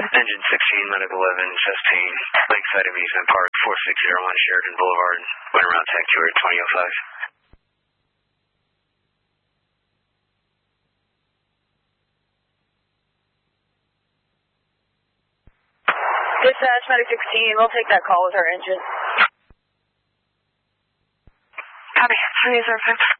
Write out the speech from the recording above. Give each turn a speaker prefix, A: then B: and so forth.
A: Engine 16, Medic 11, Chastain, Lakeside Amusement Park, 4601 Sheridan Boulevard, went around taxi at 2005.
B: Dispatch, Medic 16, we'll take that call with our engine.
C: Copy, 305.